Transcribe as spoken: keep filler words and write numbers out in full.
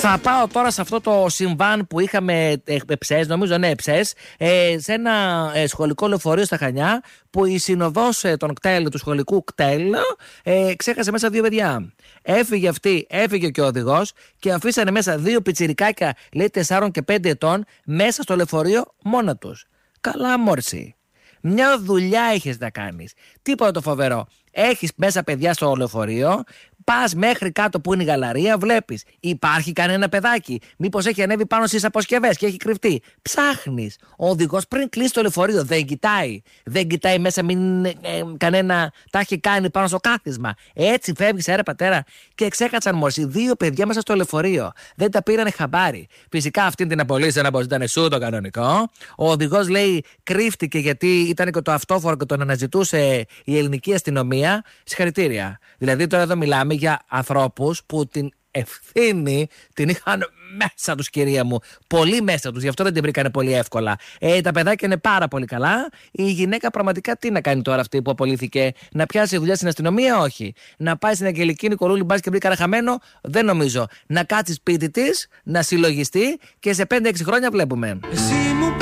Θα πάω τώρα σε αυτό το συμβάν που είχαμε εψές, νομίζω ναι εψές, ε, σε ένα ε, σχολικό λεωφορείο στα Χανιά, που η συνοδός ε, των κτέλ, του σχολικού κτέλ, ε, ξέχασε μέσα δύο παιδιά. Έφυγε αυτή, έφυγε και ο οδηγός και αφήσανε μέσα δύο πιτσιρικάκια, λέει τεσσάρων και πέντε ετών, μέσα στο λεωφορείο μόνα τους. Καλά μόρση. Μια δουλειά έχεις να κάνεις. Τίποτα το φοβερό. Έχεις μέσα παιδιά στο λεωφορείο, πας μέχρι κάτω που είναι η γαλαρία, βλέπεις υπάρχει κανένα παιδάκι. Μήπως έχει ανέβει πάνω στις αποσκευές και έχει κρυφτεί. Ψάχνεις. Ο οδηγός πριν κλείσει το λεωφορείο δεν κοιτάει. Δεν κοιτάει μέσα, μην ε, κανένα τα έχει κάνει πάνω στο κάθισμα. Έτσι φεύγεις, αέρα πατέρα. Και ξέχασαν μόρση δύο παιδιά μέσα στο λεωφορείο. Δεν τα πήρανε χαμπάρι. Φυσικά αυτήν την απολύσανε όπως ήταν σου το κανονικό. Ο οδηγός λέει κρύφτηκε γιατί ήταν και το αυτόφορο και τον αναζητούσε η ελληνική αστυνομία. Συγχαρητήρια. Δηλαδή τώρα εδώ μιλάμε για ανθρώπους που την ευθύνη την είχαν μέσα τους, κυρία μου. Πολύ μέσα τους, γι' αυτό δεν την βρήκανε πολύ εύκολα. Ε, τα παιδάκια είναι πάρα πολύ καλά. Η γυναίκα πραγματικά τι να κάνει τώρα αυτή που απολύθηκε? Να πιάσει δουλειά στην αστυνομία? Όχι. Να πάει στην Αγγελική Νικολούλη, μπας και βρει κανένα χαμένο? Δεν νομίζω. Να κάτσει σπίτι της, να συλλογιστεί και σε πέντε έξι χρόνια βλέπουμε. Εσύ μου